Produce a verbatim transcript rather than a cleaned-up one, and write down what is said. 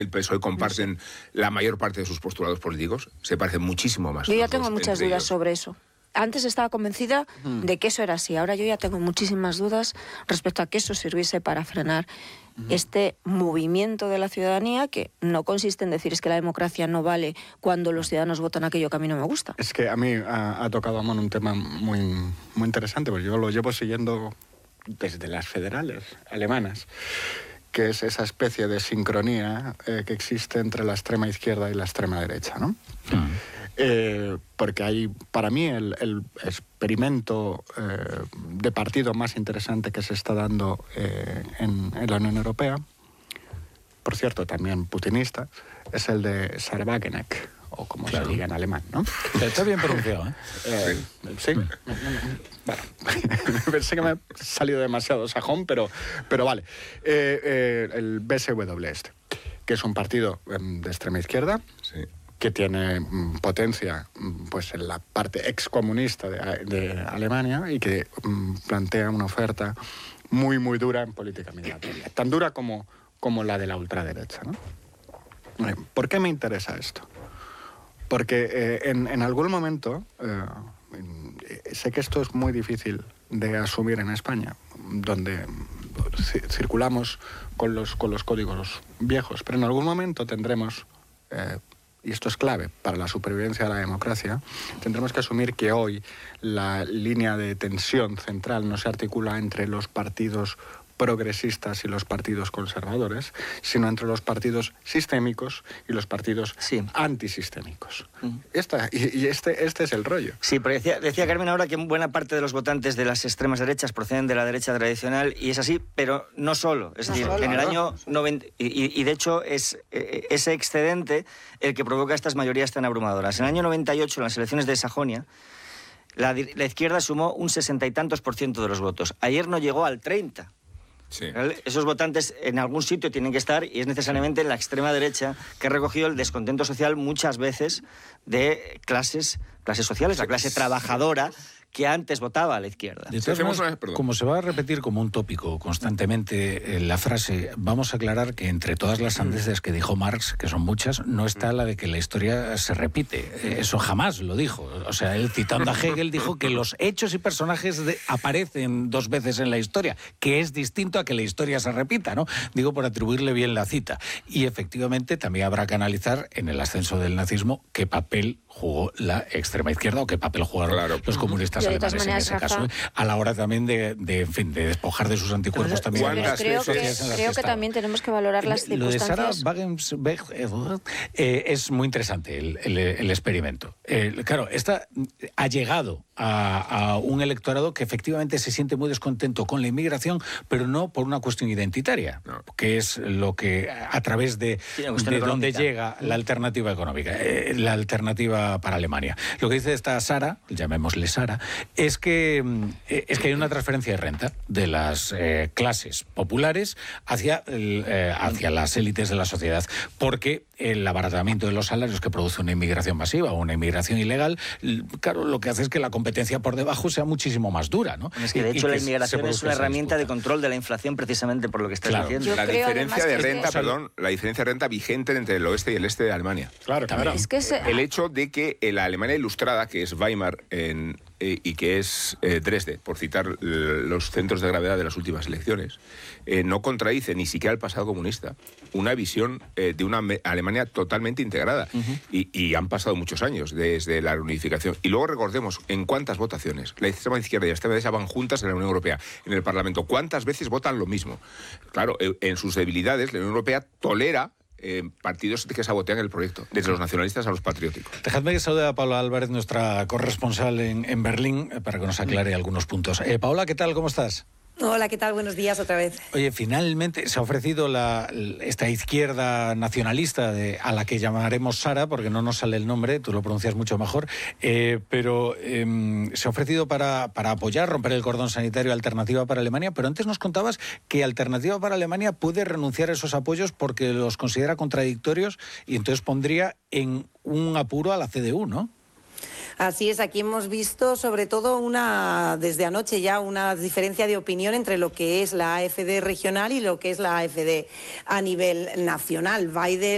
el P S O E comparten la mayor parte de sus postulados políticos, se parecen muchísimo más. Yo ya tengo muchas dudas ellos. sobre eso. Antes estaba convencida mm. de que eso era así. Ahora yo ya tengo muchísimas dudas respecto a que eso sirviese para frenar mm. este movimiento de la ciudadanía, que no consiste en decir es que la democracia no vale cuando los ciudadanos votan aquello que a mí no me gusta. Es que a mí ha, ha tocado, Amón, un tema muy, muy interesante, porque yo lo llevo siguiendo desde las federales alemanas, que es esa especie de sincronía eh, que existe entre la extrema izquierda y la extrema derecha, ¿no? Mm. Eh, porque hay, para mí, el, el experimento eh, de partido más interesante que se está dando eh, en, en la Unión Europea, por cierto, también putinista, es el de Sarah-Wagenknecht, o como claro. se diga en alemán, ¿no? Está bien pronunciado, ¿eh? eh sí. Mm. Bueno, pensé que me ha salido demasiado sajón, pero, pero vale. Eh, eh, el B S W este, que es un partido eh, de extrema izquierda, sí. que tiene mm, potencia pues, en la parte excomunista de, de Alemania y que mm, plantea una oferta muy, muy dura en política migratoria. Tan dura como, como la de la ultraderecha, ¿no? ¿Por qué me interesa esto? Porque eh, en, en algún momento, eh, sé que esto es muy difícil de asumir en España, donde circulamos con los, con los códigos viejos, pero en algún momento tendremos, eh, y esto es clave para la supervivencia de la democracia, tendremos que asumir que hoy la línea de tensión central no se articula entre los partidos progresistas y los partidos conservadores, sino entre los partidos sistémicos y los partidos sí. antisistémicos. Mm. Esta, y y este, este es el rollo. Sí, pero decía, decía Carmen ahora que buena parte de los votantes de las extremas derechas proceden de la derecha tradicional, y es así, pero no solo. Es no decir, solo, en el ¿no? año noventa... Y, y de hecho es eh, ese excedente el que provoca estas mayorías tan abrumadoras. En el año noventa y ocho, en las elecciones de Sajonia, la, la izquierda sumó un sesenta y tantos por ciento de los votos. Ayer no llegó al treinta. Sí. Esos votantes en algún sitio tienen que estar, y es necesariamente en la extrema derecha, que ha recogido el descontento social muchas veces de clases, clases sociales, la clase trabajadora, que antes votaba a la izquierda. De todas maneras, como se va a repetir como un tópico constantemente eh, la frase, vamos a aclarar que entre todas las sandeces que dijo Marx, que son muchas, no está la de que la historia se repite. Eh, eso jamás lo dijo. O sea, él, citando a Hegel, dijo que los hechos y personajes de, aparecen dos veces en la historia, que es distinto a que la historia se repita, ¿no? Digo por atribuirle bien la cita. Y efectivamente también habrá que analizar en el ascenso del nazismo qué papel jugó la extrema izquierda o qué papel jugaron claro. los comunistas alemanes en ese Rafa, caso, a la hora también de, de, en fin, de despojar de sus anticuerpos pero, también. Pero creo que, creo que también tenemos que valorar las Lo de circunstancias. Sarah Wagenknecht eh, es muy interesante el, el, el experimento. Eh, claro, esta ha llegado a, a un electorado que efectivamente se siente muy descontento con la inmigración, pero no por una cuestión identitaria, no. que es lo que a través de, sí, de donde llega la alternativa económica, eh, la alternativa para Alemania. Lo que dice esta Sara, llamémosle Sara, es que, es que hay una transferencia de renta de las eh, clases populares hacia, eh, hacia las élites de la sociedad, porque el abaratamiento de los salarios que produce una inmigración masiva o una inmigración ilegal, claro, lo que hace es que la competencia por debajo sea muchísimo más dura, ¿no? Es que de hecho la inmigración es una herramienta de control de la inflación precisamente por lo que estás claro. diciendo. La diferencia de renta, es... perdón, la diferencia de renta vigente entre el oeste y el este de Alemania. Claro, claro. Es que se... El hecho de que la Alemania ilustrada, que es Weimar en, eh, y que es eh, Dresde, por citar los centros de gravedad de las últimas elecciones, eh, no contradice ni siquiera el pasado comunista, una visión eh, de una Alemania totalmente integrada. Uh-huh. y, y han pasado muchos años desde la reunificación. Y luego recordemos en cuántas votaciones la extrema izquierda y la extrema derecha van juntas en la Unión Europea, en el Parlamento. ¿Cuántas veces votan lo mismo? Claro, en sus debilidades la Unión Europea tolera Eh, partidos que sabotean el proyecto, desde los nacionalistas a los patrióticos. Dejadme que salude a Paula Álvarez, nuestra corresponsal en, en Berlín, para que nos aclare algunos puntos. Eh, Paula, ¿qué tal? ¿Cómo estás? Hola, ¿qué tal? Buenos días otra vez. Oye, finalmente se ha ofrecido la, esta izquierda nacionalista de, a la que llamaremos Sara, porque no nos sale el nombre, tú lo pronuncias mucho mejor, eh, pero eh, se ha ofrecido para, para apoyar, romper el cordón sanitario Alternativa para Alemania, pero antes nos contabas que Alternativa para Alemania puede renunciar a esos apoyos porque los considera contradictorios y entonces pondría en un apuro a la C D U, ¿no? Así es, aquí hemos visto sobre todo una, desde anoche ya, una diferencia de opinión entre lo que es la A F D regional y lo que es la A F D a nivel nacional. Weidel